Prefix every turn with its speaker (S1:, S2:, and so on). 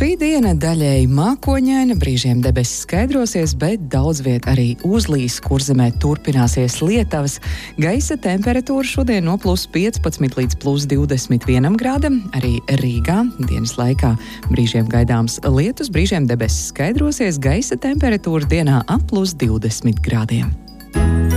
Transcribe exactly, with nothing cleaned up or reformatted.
S1: Šī diena daļēji mākoņaina, brīžiem debesis skaidrosies, bet daudz viet arī uzlīs, Kurzemē turpināsies lietavas. Gaisa temperatūra šodien no plus piecpadsmit līdz plus divdesmit vienam grādam, arī Rīgā dienas laikā brīžiem gaidāms lietus, brīžiem debesis skaidrosies, gaisa temperatūra dienā ap plus divdesmit grādiem.